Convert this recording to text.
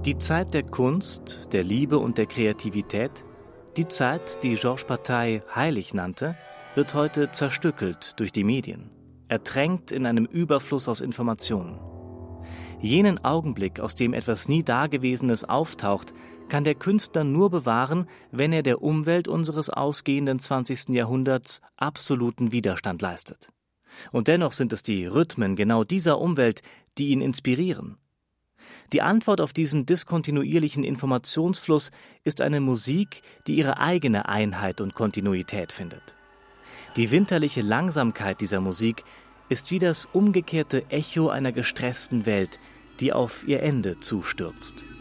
Die Zeit der Kunst, der Liebe und der Kreativität, die Zeit, die Georges Bataille heilig nannte, wird heute zerstückelt durch die Medien, ertränkt in einem Überfluss aus Informationen. Jenen Augenblick, aus dem etwas nie Dagewesenes auftaucht, kann der Künstler nur bewahren, wenn er der Umwelt unseres ausgehenden 20. Jahrhunderts absoluten Widerstand leistet. Und dennoch sind es die Rhythmen genau dieser Umwelt, die ihn inspirieren. Die Antwort auf diesen diskontinuierlichen Informationsfluss ist eine Musik, die ihre eigene Einheit und Kontinuität findet. Die winterliche Langsamkeit dieser Musik ist wie das umgekehrte Echo einer gestressten Welt, die auf ihr Ende zustürzt.